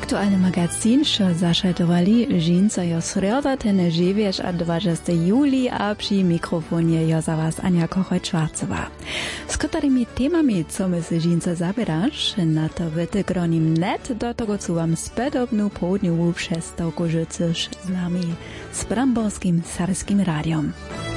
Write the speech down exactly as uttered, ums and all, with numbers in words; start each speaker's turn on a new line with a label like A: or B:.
A: Aktualny magazin, що zašaltovali žinca jo sreda, ten živješ a dwudziestego juli, a przy mikrofonie jo za was Ania Kochoj-Schwarzova. Z którymi temami, co my se žinca zabieraš, na to wytygronim net, do tego co wam spedobnu południową przestałku życzysz z nami, z Bramborskim Sarskim Radiom.